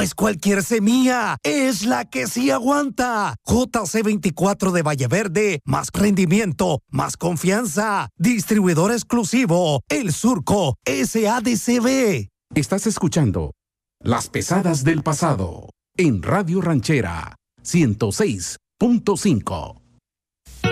es cualquier semilla, es la que sí aguanta. JC24 de Valle Verde, más rendimiento, más confianza. Distribuidor exclusivo, El Surco, SADCB. Estás escuchando Las Pesadas del Pasado en Radio Ranchera 106.5.